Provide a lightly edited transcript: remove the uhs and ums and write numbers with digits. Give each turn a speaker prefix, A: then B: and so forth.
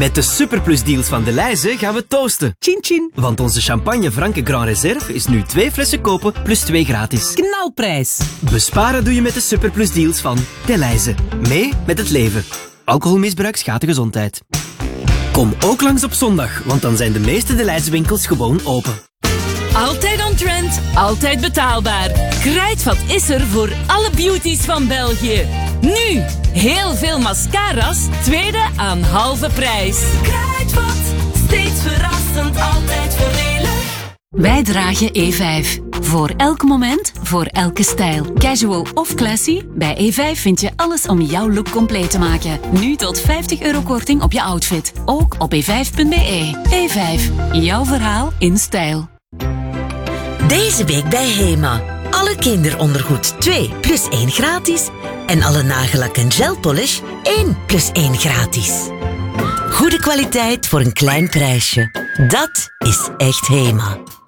A: Met de Superplus deals van Delhaize gaan we toosten.
B: Chin chin.
A: Want onze champagne Franke Grand Reserve is nu 2 flessen kopen plus 2 gratis.
B: Knalprijs.
A: Besparen doe je met de Superplus deals van Delhaize. Mee met het leven. Alcoholmisbruik schaadt de gezondheid. Kom ook langs op zondag, want dan zijn de meeste Delhaize winkels gewoon open.
C: Altijd on trend, altijd betaalbaar. Kruidvat is er voor alle beauties van België. Nu, heel veel mascara's, tweede aan halve prijs. Kruidvat, steeds verrassend, altijd voordelig.
D: Wij dragen E5. Voor elk moment, voor elke stijl. Casual of classy, bij E5 vind je alles om jouw look compleet te maken. Nu tot €50 korting op je outfit. Ook op e5.be. E5, jouw verhaal in stijl.
E: Deze week bij Hema. Alle kinderondergoed 2 plus 1 gratis. En alle nagellak en gelpolish 1 plus 1 gratis. Goede kwaliteit voor een klein prijsje. Dat is echt Hema.